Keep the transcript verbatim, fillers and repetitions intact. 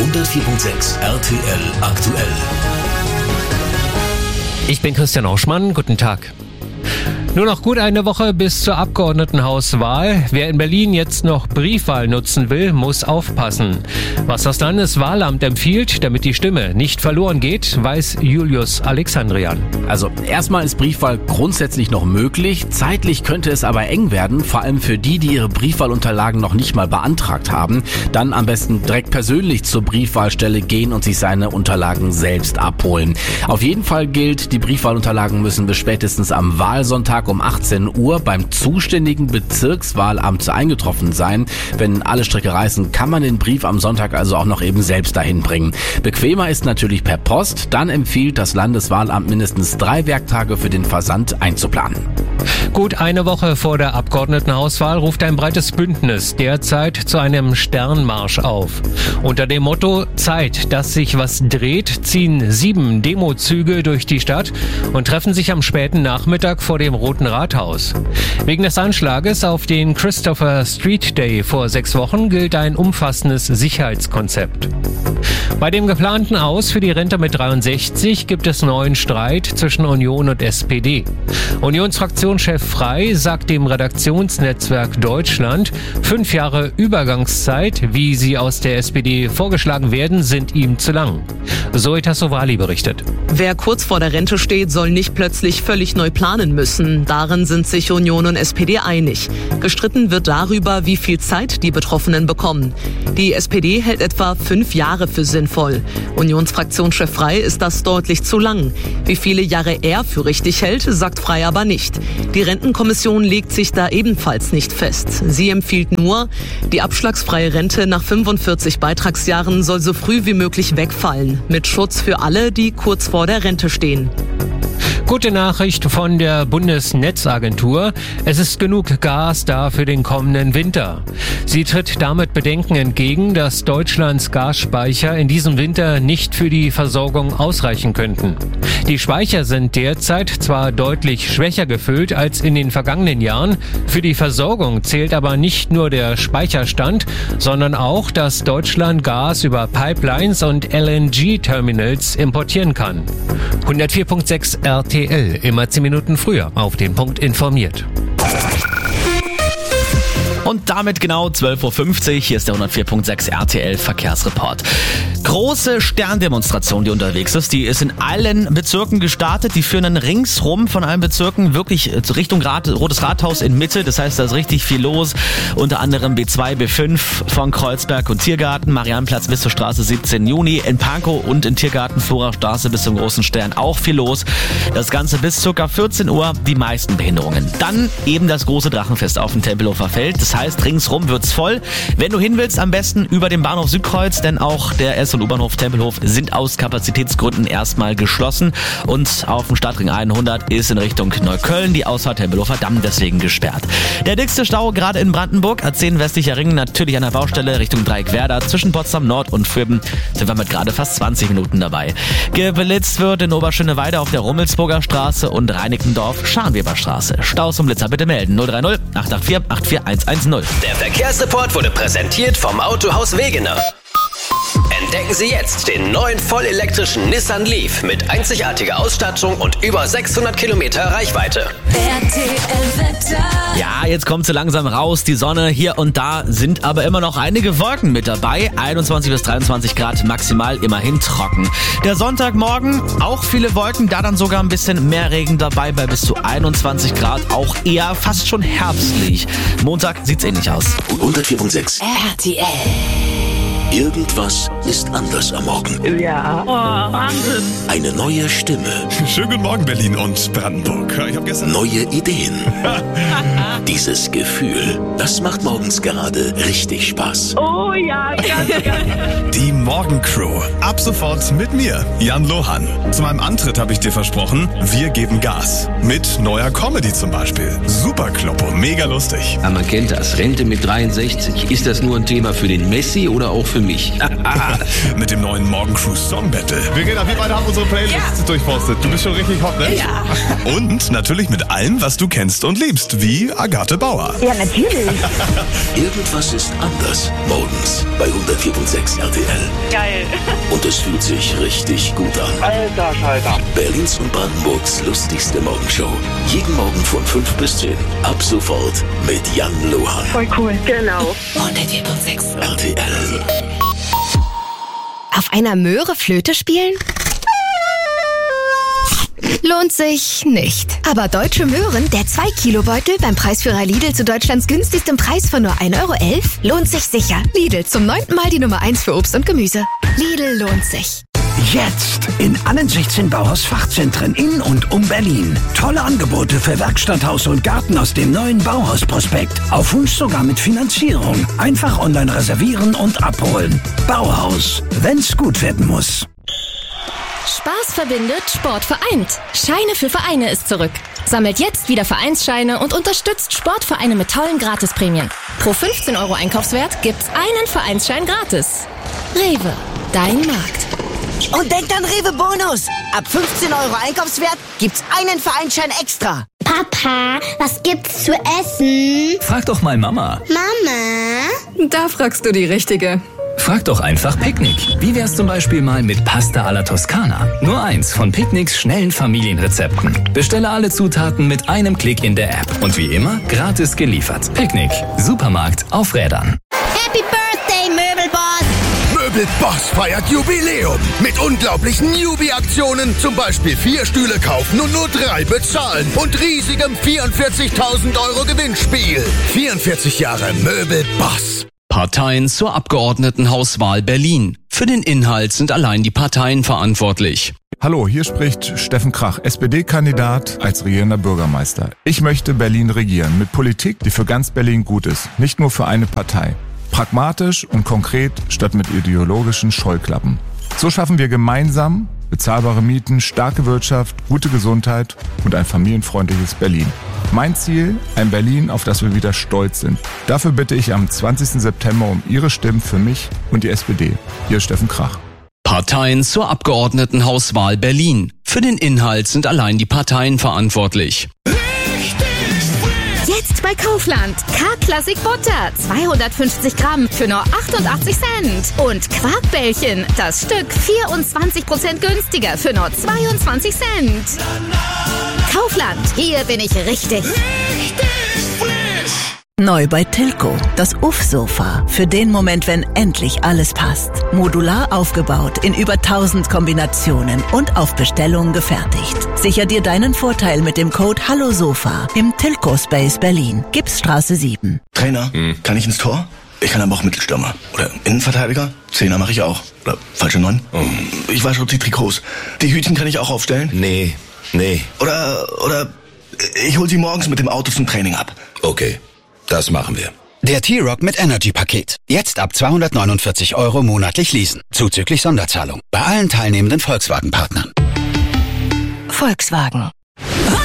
hundertvier Komma sechs R T L aktuell. Ich bin Christian Auschmann, guten Tag. Nur noch gut eine Woche bis zur Abgeordnetenhauswahl. Wer in Berlin jetzt noch Briefwahl nutzen will, muss aufpassen. Was das Landeswahlamt empfiehlt, damit die Stimme nicht verloren geht, weiß Julius Alexandrian. Also erstmal ist Briefwahl grundsätzlich noch möglich. Zeitlich könnte es aber eng werden, vor allem für die, die ihre Briefwahlunterlagen noch nicht mal beantragt haben. Dann am besten direkt persönlich zur Briefwahlstelle gehen und sich seine Unterlagen selbst abholen. Auf jeden Fall gilt, die Briefwahlunterlagen müssen bis spätestens am Wahlsonntag um achtzehn Uhr beim zuständigen Bezirkswahlamt eingetroffen sein. Wenn alle Stricke reißen, kann man den Brief am Sonntag also auch noch eben selbst dahin bringen. Bequemer ist natürlich per Post. Dann empfiehlt das Landeswahlamt mindestens drei Werktage für den Versand einzuplanen. Gut eine Woche vor der Abgeordnetenhauswahl ruft ein breites Bündnis derzeit zu einem Sternmarsch auf. Unter dem Motto Zeit, dass sich was dreht, ziehen sieben Demozüge durch die Stadt und treffen sich am späten Nachmittag vor dem Roten Rathaus. Wegen des Anschlages auf den Christopher Street Day vor sechs Wochen gilt ein umfassendes Sicherheitskonzept. Bei dem geplanten Aus für die Rente mit dreiundsechzig gibt es neuen Streit zwischen Union und S P D. Unionsfraktionschef Frey sagt dem Redaktionsnetzwerk Deutschland, fünf Jahre Übergangszeit, wie sie aus der S P D vorgeschlagen werden, sind ihm zu lang. Zoe Tassovali berichtet. Wer kurz vor der Rente steht, soll nicht plötzlich völlig neu planen müssen. Darin sind sich Union und S P D einig. Gestritten wird darüber, wie viel Zeit die Betroffenen bekommen. Die S P D hält etwa fünf Jahre für sinnvoll. Unionsfraktionschef Frey ist das deutlich zu lang. Wie viele Jahre er für richtig hält, sagt Frey aber nicht. Die Rentenkommission legt sich da ebenfalls nicht fest. Sie empfiehlt nur, die abschlagsfreie Rente nach fünfundvierzig Beitragsjahren soll so früh wie möglich wegfallen. Mit Schutz für alle, die kurz vor der Rente stehen. Gute Nachricht von der Bundesnetzagentur. Es ist genug Gas da für den kommenden Winter. Sie tritt damit Bedenken entgegen, dass Deutschlands Gasspeicher in diesem Winter nicht für die Versorgung ausreichen könnten. Die Speicher sind derzeit zwar deutlich schwächer gefüllt als in den vergangenen Jahren. Für die Versorgung zählt aber nicht nur der Speicherstand, sondern auch, dass Deutschland Gas über Pipelines und L N G-Terminals importieren kann. hundertvier Komma sechs R T L, immer zehn Minuten früher auf den Punkt informiert. Und damit genau zwölf Uhr fünfzig, hier ist der hundertvier Komma sechs R T L Verkehrsreport. Große Sterndemonstration, die unterwegs ist, die ist in allen Bezirken gestartet. Die führen dann ringsrum von allen Bezirken wirklich Richtung Rat, Rotes Rathaus in Mitte. Das heißt, da ist richtig viel los. Unter anderem B zwei, B fünf von Kreuzberg und Tiergarten, Mariannplatz bis zur Straße siebzehn Juni, in Pankow und in Tiergarten, Florastraße bis zum Großen Stern auch viel los. Das Ganze bis ca. vierzehn Uhr, die meisten Behinderungen. Dann eben das große Drachenfest auf dem Tempelhofer Feld. Das heißt, ringsrum wird's voll. Wenn du hin willst, am besten über den Bahnhof Südkreuz, denn auch der S- und U-Bahnhof Tempelhof sind aus Kapazitätsgründen erstmal geschlossen. Und auf dem Stadtring hundert ist in Richtung Neukölln die Ausfahrt Tempelhofer Damm deswegen gesperrt. Der dickste Stau gerade in Brandenburg, A zehn westlicher Ring, natürlich an der Baustelle Richtung Dreieckwerder. Zwischen Potsdam Nord und Fröben sind wir mit gerade fast zwanzig Minuten dabei. Geblitzt wird in Oberschöneweide auf der Rummelsburger Straße und Reinickendorf Scharnweberstraße. Staus und Blitzer bitte melden. null drei null, acht acht vier, acht vier eins eins null. Der Verkehrsreport wurde präsentiert vom Autohaus Wegener. Entdecken Sie jetzt den neuen vollelektrischen Nissan Leaf mit einzigartiger Ausstattung und über sechshundert Kilometer Reichweite. R T L-Wetter. Ja, jetzt kommt so langsam raus die Sonne. Hier und da sind aber immer noch einige Wolken mit dabei. einundzwanzig bis dreiundzwanzig Grad maximal, immerhin trocken. Der Sonntagmorgen, auch viele Wolken, da dann sogar ein bisschen mehr Regen dabei bei bis zu einundzwanzig Grad. Auch eher fast schon herbstlich. Montag sieht's ähnlich aus. hundertvier Komma sechs R T L. Irgendwas ist anders am Morgen. Ja. Oh, Wahnsinn. Eine neue Stimme. Schönen guten Morgen, Berlin und Brandenburg. Ich hab gestern... Neue Ideen. Dieses Gefühl, das macht morgens gerade richtig Spaß. Oh ja, ganz, ganz. Die Morgencrew. Ab sofort mit mir, Jan Lohan. Zu meinem Antritt habe ich dir versprochen, wir geben Gas. Mit neuer Comedy zum Beispiel. Super Kloppo, mega lustig. Aber man kennt das. Rente mit dreiundsechzig. Ist das nur ein Thema für den Messi oder auch für mich? Mit dem neuen Morgencrew Song Battle. Verena, wir beide haben unsere Playlist ja. durchforstet. Du bist schon richtig hot, ne? Ja. Und natürlich mit allem, was du kennst und liebst, wie Agathe Bauer. Ja, natürlich. Irgendwas ist anders morgens bei hundertvier hundertvier Komma sechs R T L. Geil. Und es fühlt sich richtig gut an. Alter Schalter. Berlins und Brandenburgs lustigste Morgenshow. Jeden Morgen von fünf bis zehn. Ab sofort mit Jan Lohan. Voll cool. Genau. hundertvier Komma sechs R T L. Auf einer Möhre Flöte spielen? Lohnt sich nicht. Aber Deutsche Möhren, der zwei Kilo Beutel beim Preisführer Lidl zu Deutschlands günstigstem Preis von nur ein Euro elf, lohnt sich sicher. Lidl, zum neunten Mal die Nummer eins für Obst und Gemüse. Lidl lohnt sich. Jetzt in allen sechzehn Bauhaus-Fachzentren in und um Berlin. Tolle Angebote für Werkstatt, Haus und Garten aus dem neuen Bauhaus-Prospekt. Auf Wunsch sogar mit Finanzierung. Einfach online reservieren und abholen. Bauhaus, wenn's gut werden muss. Spaß verbindet, Sport vereint. Scheine für Vereine ist zurück. Sammelt jetzt wieder Vereinsscheine und unterstützt Sportvereine mit tollen Gratisprämien. Pro fünfzehn Euro Einkaufswert gibt's einen Vereinsschein gratis. Rewe, dein Markt. Und denkt an Rewe Bonus. Ab fünfzehn Euro Einkaufswert gibt's einen Vereinsschein extra. Papa, was gibt's zu essen? Frag doch mal Mama. Mama? Da fragst du die Richtige. Frag doch einfach Picknick. Wie wär's zum Beispiel mal mit Pasta alla Toskana? Nur eins von Picknicks schnellen Familienrezepten. Bestelle alle Zutaten mit einem Klick in der App. Und wie immer, gratis geliefert. Picknick. Supermarkt auf Rädern. Happy Birthday, Möbelboss! Möbelboss feiert Jubiläum mit unglaublichen Newbie-Aktionen. Zum Beispiel vier Stühle kaufen und nur drei bezahlen. Und riesigem vierundvierzigtausend Euro Gewinnspiel. vierundvierzig Jahre Möbelboss. Parteien zur Abgeordnetenhauswahl Berlin. Für den Inhalt sind allein die Parteien verantwortlich. Hallo, hier spricht Steffen Krach, S P D-Kandidat als regierender Bürgermeister. Ich möchte Berlin regieren mit Politik, die für ganz Berlin gut ist, nicht nur für eine Partei. Pragmatisch und konkret statt mit ideologischen Scheuklappen. So schaffen wir gemeinsam bezahlbare Mieten, starke Wirtschaft, gute Gesundheit und ein familienfreundliches Berlin. Mein Ziel, ein Berlin, auf das wir wieder stolz sind. Dafür bitte ich am zwanzigsten September um Ihre Stimmen für mich und die S P D. Hier ist Steffen Krach. Parteien zur Abgeordnetenhauswahl Berlin. Für den Inhalt sind allein die Parteien verantwortlich. Jetzt bei Kaufland. K-Classic Butter. zweihundertfünfzig Gramm für nur achtundachtzig Cent. Und Quarkbällchen. Das Stück vierundzwanzig Prozent günstiger für nur zweiundzwanzig Cent. Kaufland. Hier bin ich richtig. Neu bei Tilco. Das Uff-Sofa. Für den Moment, wenn endlich alles passt. Modular aufgebaut in über tausend Kombinationen und auf Bestellung gefertigt. Sicher dir deinen Vorteil mit dem Code HalloSofa im Tilco Space Berlin. Gipsstraße sieben. Trainer, hm. kann ich ins Tor? Ich kann aber auch Mittelstürmer. Oder Innenverteidiger? Zehner mache ich auch. Oder falsche Neun? Oh. Ich wasche die Trikots. Die Hütchen kann ich auch aufstellen? Nee, nee. Oder, oder ich hol sie morgens mit dem Auto zum Training ab. Okay. Das machen wir. Der T-Rock mit Energy-Paket. Jetzt ab zweihundertneunundvierzig Euro monatlich leasen. Zuzüglich Sonderzahlung. Bei allen teilnehmenden Volkswagen-Partnern. Volkswagen.